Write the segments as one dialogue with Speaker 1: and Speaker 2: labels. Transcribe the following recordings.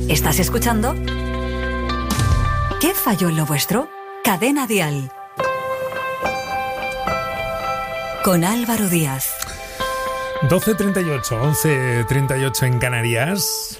Speaker 1: ¿Estás escuchando? ¿Qué falló en lo vuestro? Cadena Dial. Con Álvaro Díaz.
Speaker 2: 12:38, 11:38 en Canarias.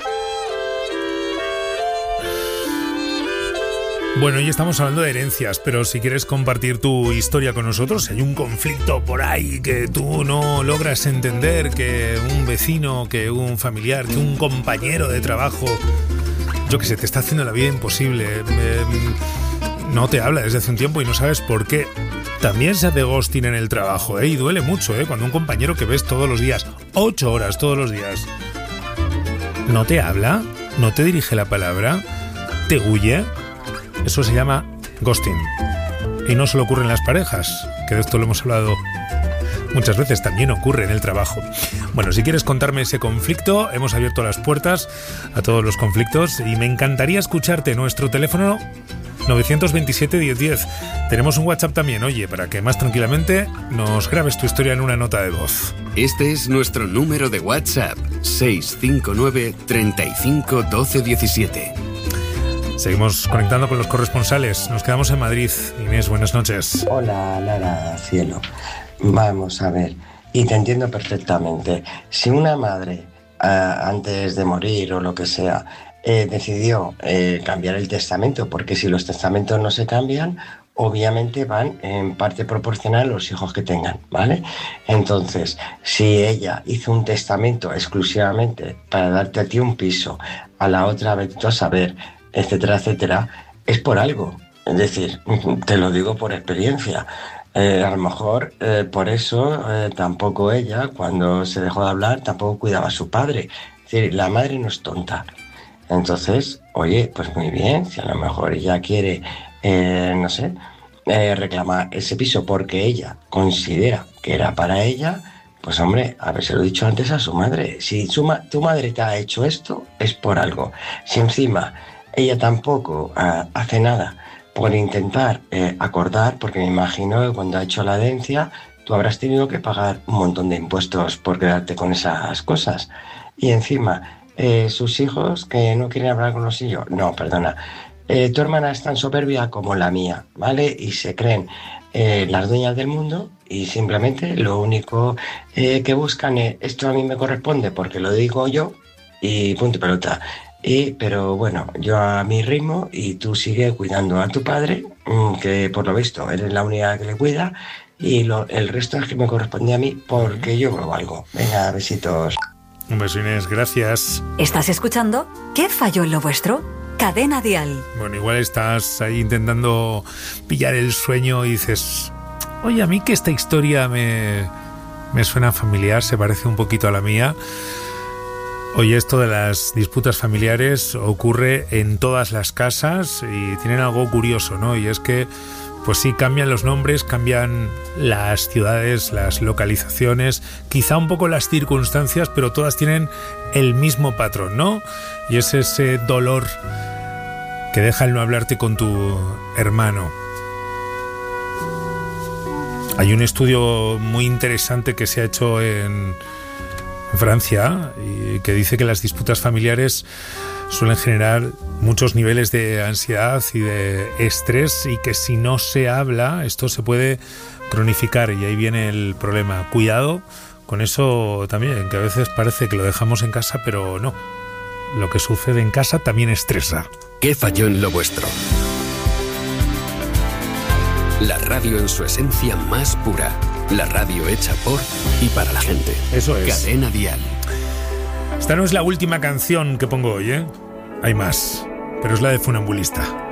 Speaker 2: Bueno, hoy estamos hablando de herencias, pero si quieres compartir tu historia con nosotros, si hay un conflicto por ahí que tú no logras entender, que un vecino, que un familiar, que un compañero de trabajo, yo que sé, te está haciendo la vida imposible, no te habla desde hace un tiempo y no sabes por qué. También se hace ghosting en el trabajo, y duele mucho, cuando un compañero que ves todos los días, 8 horas todos los días, no te habla, no te dirige la palabra, te huye. Eso se llama ghosting. Y no solo ocurre en las parejas, que de esto lo hemos hablado muchas veces, también ocurre en el trabajo. Bueno, si quieres contarme ese conflicto, hemos abierto las puertas a todos los conflictos y me encantaría escucharte. Nuestro teléfono 927-1010. Tenemos un WhatsApp también, oye, para que más tranquilamente nos grabes tu historia en una nota de voz.
Speaker 3: Este es nuestro número de WhatsApp, 659 35 12 17.
Speaker 2: Seguimos conectando con los corresponsales. Nos quedamos en Madrid. Inés, buenas noches.
Speaker 4: Hola, Lara, cielo. Vamos a ver, y te entiendo perfectamente. Si una madre, antes de morir o lo que sea, decidió cambiar el testamento, porque si los testamentos no se cambian, obviamente van en parte proporcional a los hijos que tengan, ¿vale? Entonces, si ella hizo un testamento exclusivamente para darte a ti un piso, a la otra, vete tú a saber, etcétera, etcétera, es por algo. Es decir, te lo digo por experiencia. A lo mejor por eso tampoco ella, cuando se dejó de hablar, tampoco cuidaba a su padre. Es decir, la madre no es tonta. Entonces, oye, pues muy bien, si a lo mejor ella quiere, reclamar ese piso porque ella considera que era para ella, pues hombre, habérselo dicho antes a su madre. Si tu madre te ha hecho esto, es por algo. Si encima ella tampoco hace nada por intentar acordar, porque me imagino que cuando ha hecho la herencia tú habrás tenido que pagar un montón de impuestos por quedarte con esas cosas. Y encima, sus hijos que no quieren hablar con los hijos. No, perdona. Tu hermana es tan soberbia como la mía, ¿vale? Y se creen las dueñas del mundo y simplemente lo único que buscan es esto a mí me corresponde porque lo digo yo y punto y pelota. Pero bueno, yo a mi ritmo y tú sigue cuidando a tu padre, que por lo visto eres la única que le cuida, y el resto es que me corresponde a mí porque yo lo valgo. Venga, besitos.
Speaker 2: Un beso, Inés, gracias.
Speaker 1: ¿Estás escuchando? ¿Qué falló en lo vuestro? Cadena Dial.
Speaker 2: Bueno, igual estás ahí intentando pillar el sueño y dices, oye, a mí que esta historia me suena familiar, se parece un poquito a la mía. Oye, esto de las disputas familiares ocurre en todas las casas y tienen algo curioso, ¿no? Y es que, pues sí, cambian los nombres, cambian las ciudades, las localizaciones, quizá un poco las circunstancias, pero todas tienen el mismo patrón, ¿no? Y es ese dolor que deja el no hablarte con tu hermano. Hay un estudio muy interesante que se ha hecho en Francia y que dice que las disputas familiares suelen generar muchos niveles de ansiedad y de estrés y que si no se habla esto se puede cronificar y ahí viene el problema. Cuidado con eso también, que a veces parece que lo dejamos en casa, pero no. Lo que sucede en casa también estresa.
Speaker 3: ¿Qué falló en lo vuestro? La radio en su esencia más pura. La radio hecha por y para la gente.
Speaker 2: Eso es.
Speaker 3: Cadena Dial.
Speaker 2: Esta no es la última canción que pongo hoy, ¿eh? Hay más, pero es la de Funambulista.